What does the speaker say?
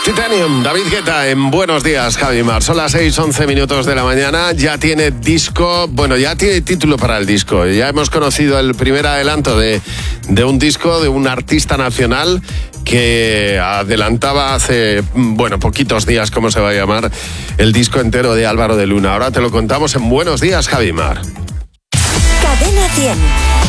Titanium, David Guetta en Buenos Días, Javi Mar. Son las 6:11 de la mañana. Ya tiene disco, bueno, ya tiene título para el disco. Ya hemos conocido el primer adelanto de un disco de un artista nacional que adelantaba hace, poquitos días cómo se va a llamar el disco entero de Álvaro de Luna. Ahora te lo contamos en Buenos Días, Javi Mar. Cadena 100.